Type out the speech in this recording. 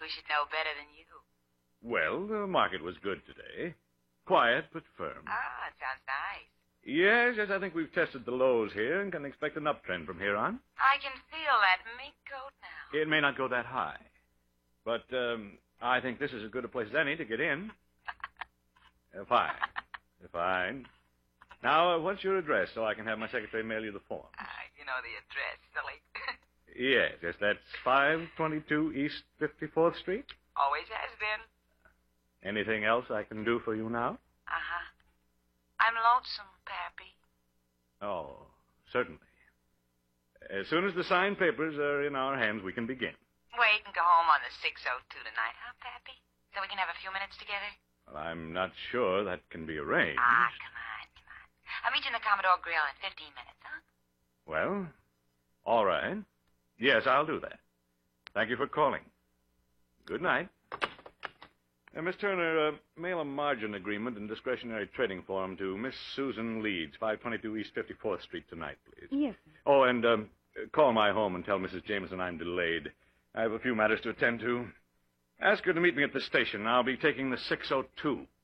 should know better than you. Well, the market was good today. Quiet but firm. Ah, it sounds nice. Yes, I think we've tested the lows here and can expect an uptrend from here on. I can feel that mink coat now. It may not go that high. But I think this is as good a place as any to get in. Fine. Fine. Now, what's your address so I can have my secretary mail you the form? You know the address, silly. Yes, that's 522 East 54th Street. Always has been. Anything else I can do for you now? Uh-huh. I'm lonesome, Pappy. Oh, certainly. As soon as the signed papers are in our hands, we can begin. Wait and go home on the 602 tonight, huh, Pappy? So we can have a few minutes together? Well, I'm not sure that can be arranged. Come on. I'll meet you in the Commodore Grill in 15 minutes, huh? Well, all right. Yes, I'll do that. Thank you for calling. Good night. Miss Turner, mail a margin agreement and discretionary trading form to Miss Susan Leeds, 522 East 54th Street tonight, please. Yes, sir. Oh, and call my home and tell Mrs. Jameson I'm delayed. I have a few matters to attend to. Ask her to meet me at the station. I'll be taking the 602.